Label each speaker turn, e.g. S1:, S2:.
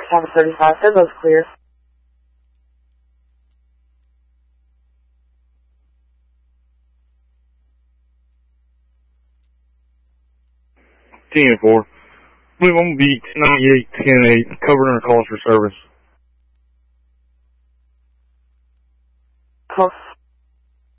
S1: Tower 35, Fedlo's clear.
S2: TN4. Believe I'm going to be 98, 10-8, covering our calls for service.
S1: Close.